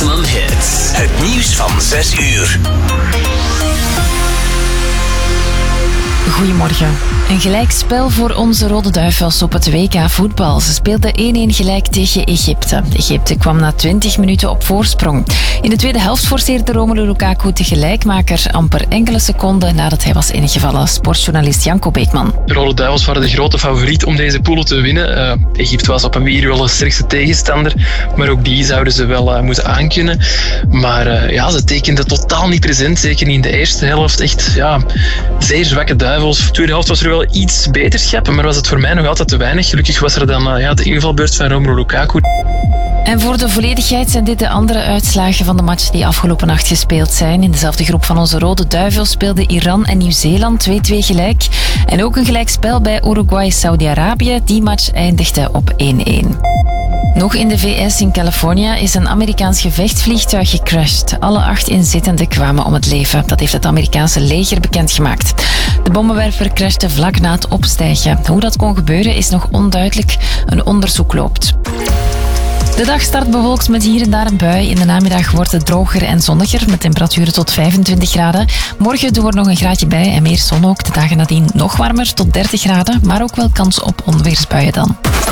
Maximum Hits. Het nieuws van 6 uur. Goedemorgen. Een gelijkspel voor onze Rode Duivels op het WK voetbal. Ze speelden 1-1 gelijk tegen Egypte. Egypte kwam na 20 minuten op voorsprong. In de tweede helft forceerde Romelu Lukaku de gelijkmaker amper enkele seconden nadat hij was ingevallen. Sportjournalist Janko Beekman. De Rode Duivels waren de grote favoriet om deze pool te winnen. Egypte was op papier wel de sterkste tegenstander, maar ook die zouden ze wel moeten aankunnen. Maar ze tekenden totaal niet present, zeker niet in de eerste helft. Echt zeer zwakke Duivels. De tweede helft was er wel iets beterschap, maar was het voor mij nog altijd te weinig. Gelukkig was er dan de invalbeurt van Romelu Lukaku. En voor de volledigheid zijn dit de andere uitslagen van de match die afgelopen nacht gespeeld zijn. In dezelfde groep van onze Rode Duivels speelden Iran en Nieuw-Zeeland 2-2 gelijk. En ook een gelijkspel bij Uruguay-Saudi-Arabië. Die match eindigde op 1-1. Nog in de VS in Californië is een Amerikaans gevechtsvliegtuig gecrashed. Alle 8 inzittenden kwamen om het leven. Dat heeft het Amerikaanse leger bekendgemaakt. De bommenwerper crashte vlak na het opstijgen. Hoe dat kon gebeuren is nog onduidelijk. Een onderzoek loopt. De dag start bewolkt met hier en daar een bui. In de namiddag wordt het droger en zonniger met temperaturen tot 25 graden. Morgen doen we er nog een graadje bij en meer zon ook. De dagen nadien nog warmer tot 30 graden, maar ook wel kans op onweersbuien dan.